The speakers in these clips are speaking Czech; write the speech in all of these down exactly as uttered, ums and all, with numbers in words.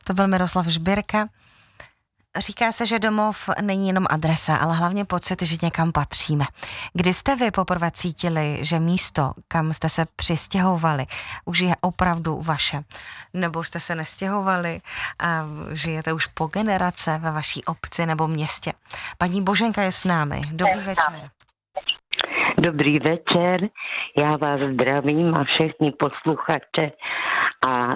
To byl Miroslav Žbirka. Říká se, že domov není jenom adresa, ale hlavně pocit, že někam patříme. Kdy jste vy poprvé cítili, že místo, kam jste se přistěhovali, už je opravdu vaše? Nebo jste se nestěhovali a žijete už po generace ve vaší obci nebo městě? Paní Boženka je s námi. Dobrý večer. Dobrý večer, já vás zdravím a všechny posluchače a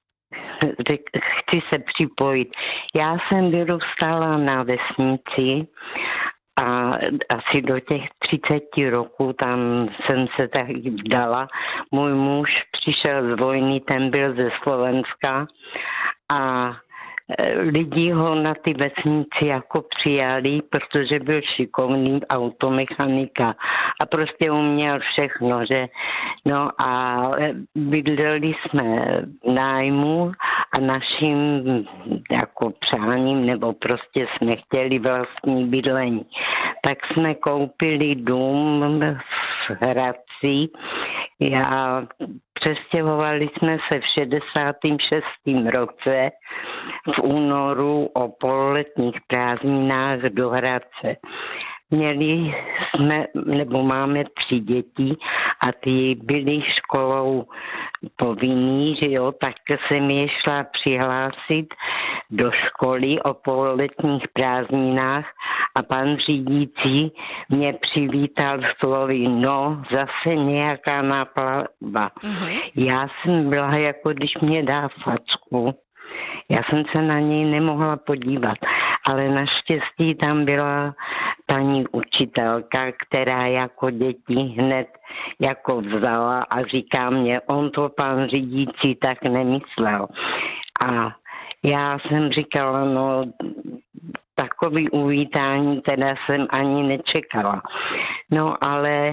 chci se připojit. Já jsem vyrůstala na vesnici a asi do těch třiceti roků tam jsem se tak vdala. Můj muž přišel z vojny, ten byl ze Slovenska a lidi ho na ty vesnici jako přijali, protože byl šikovný automechanika a prostě uměl všechno, že no a bydleli jsme v nájmu a naším jako přáním nebo prostě jsme chtěli vlastní bydlení. Tak jsme koupili dům v Hradci. Já přestěhovali jsme se v šedesátém šestém roce v únoru o pololetních prázdninách do Hradce. Měli jsme, nebo máme tři děti a ty byly školou povinný, že jo, tak jsem je šla přihlásit do školy o pololetních prázdninách a pan řídící mě přivítal slovy, no, zase nějaká náplava. Mm-hmm. Já jsem byla, jako když mě dá facku. Já jsem se na něj nemohla podívat, ale naštěstí tam byla paní učitelka, která jako děti hned jako vzala a říká mě, on to pan řídící tak nemyslel. A já jsem říkala, no takový uvítání teda jsem ani nečekala. No ale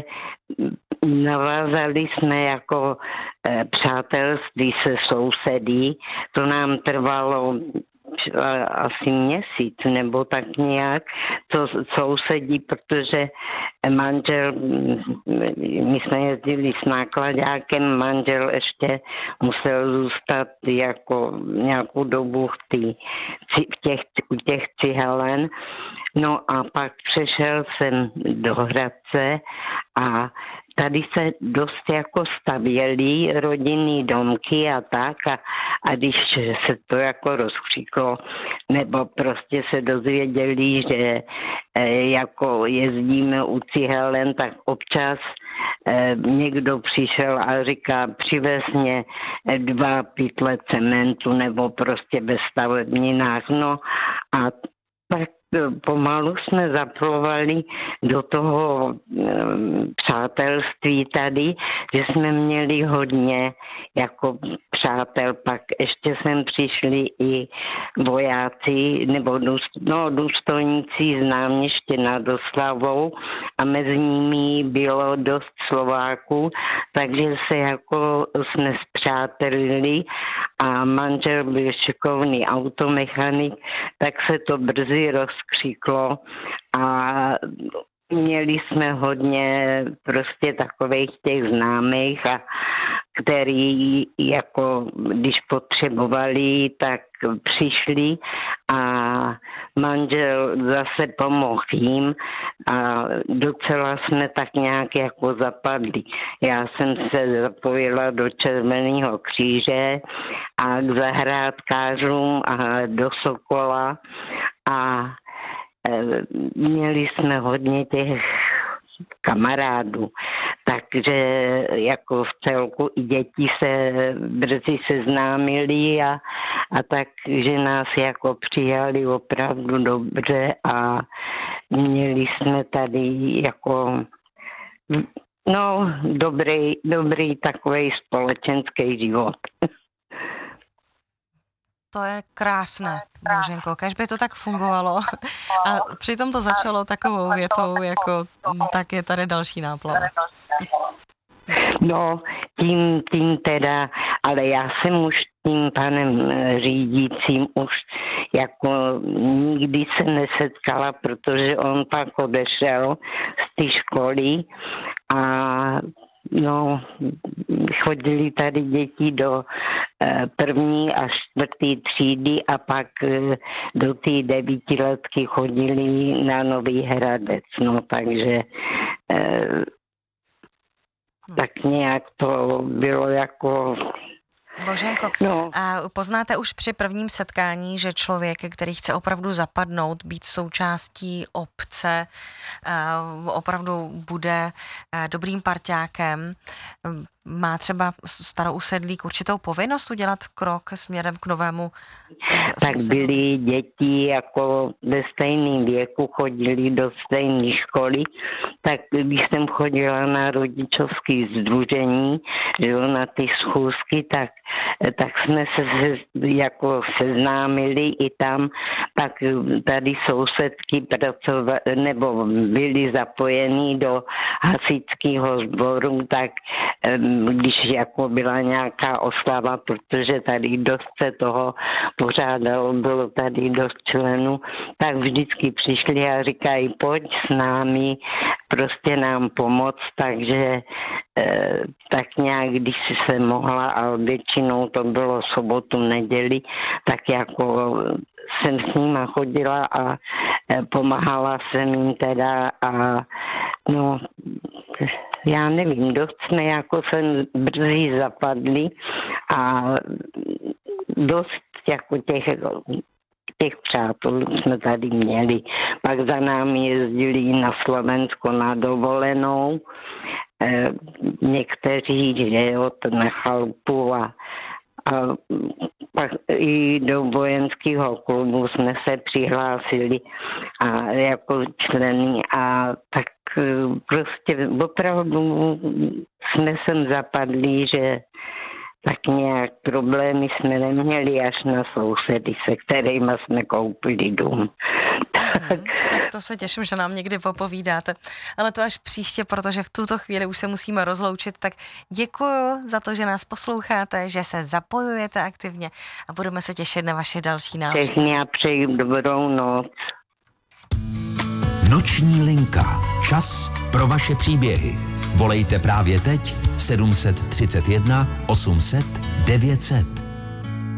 navázali jsme jako e, přátelství se sousedy. To nám trvalo asi měsíc nebo tak nějak, to sousedí, protože manžel, my jsme jezdili s nákladákem, manžel ještě musel zůstat jako nějakou dobu v, tý, v těch, u těch cihelen. No a pak přešel jsem do Hradce a tady se dost jako stavěly rodinný domky a tak a, a když se to jako rozkřiklo, nebo prostě se dozvěděli, že e, jako jezdíme u cihelen, tak občas e, někdo přišel a říká, přivez mě dva pytle cementu nebo prostě ve stavebninách. No a tak pomalu jsme zaplovali do toho přátelství tady, že jsme měli hodně jako přátel, pak ještě sem přišli i vojáci nebo no, důstojníci z náměště nad Oslavou a mezi nimi bylo dost Slováků, takže se jako jsme spřátelili a manžel byl šikovný automechanik, tak se to brzy rozkřiklo a měli jsme hodně prostě takových těch známých, a který jako když potřebovali, tak přišli a manžel zase pomohl jim a docela jsme tak nějak jako zapadli. Já jsem se zapojila do Červeného kříže a k zahrádkářům a do Sokola a měli jsme hodně těch kamarádů, takže jako v celku i děti se brzy seznámili a, a tak, že nás jako přijali opravdu dobře a měli jsme tady jako no dobrý, dobrý takový společenský život. To je krásné, Boženko, kež by to tak fungovalo. A přitom to začalo takovou větou, jako tak je tady další náplava. No, tím, tím teda, ale já jsem už tím panem řídícím už jako nikdy se nesetkala, protože on pak odešel z té školy a no, chodili tady děti do první a čtvrtý třídy a pak do té devítiletky chodili na Nový Hradec, no takže tak nějak to bylo jako... Boženko, no. A poznáte už při prvním setkání, že člověk, který chce opravdu zapadnout, být součástí obce, opravdu bude dobrým parťákem, má třeba starousedlík určitou povinnost udělat krok směrem k novému Tak sousedu? byly děti jako ve stejném věku, chodili do stejné školy, tak když jsem chodila na rodičovské sdružení, že jo, na ty schůzky, tak, tak jsme se, se jako seznámili i tam, tak tady sousedky pracovali, nebo byli zapojení do hasičského sboru, tak když jako byla nějaká oslava, protože tady dost se toho pořádalo, bylo tady dost členů, tak vždycky přišli a říkají, pojď s námi, prostě nám pomoct, takže eh, tak nějak, když se mohla, a většinou to bylo sobotu, neděli, tak jako jsem s nima chodila a eh, pomáhala jsem jim teda a no, já nevím, dost jsme jako se brzy zapadli a dost jako těch, těch přátel jsme tady měli. Pak za námi jezdili na Slovensko na dovolenou, e, někteří, že jo, na chalupu a, a pak i do vojenského klubu jsme se přihlásili a jako členy a tak prostě opravdu jsme sem zapadli, že tak nějak problémy jsme neměli až na sousedy, se kterými jsme koupili dům. Tak. tak to se těším, že nám někdy popovídáte. Ale to až příště, protože v tuto chvíli už se musíme rozloučit. Tak děkuju za to, že nás posloucháte, že se zapojujete aktivně a budeme se těšit na vaše další návštěvy. Všechny a přeji dobrou noc. Noční linka. Čas pro vaše příběhy. Volejte právě teď sedm set třicet jedna osm set devět set.